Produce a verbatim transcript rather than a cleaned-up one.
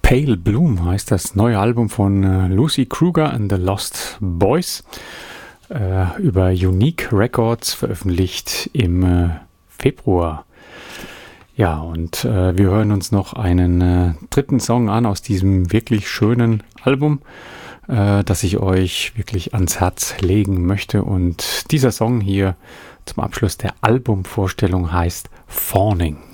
Pale Bloom heißt das neue Album von äh, Lucy Kruger and the Lost Boys, äh, über Unique Records, veröffentlicht im äh, Februar. Ja, und äh, wir hören uns noch einen äh, dritten Song an aus diesem wirklich schönen Album, äh, das ich euch wirklich ans Herz legen möchte. Und dieser Song hier zum Abschluss der Albumvorstellung heißt Fawning.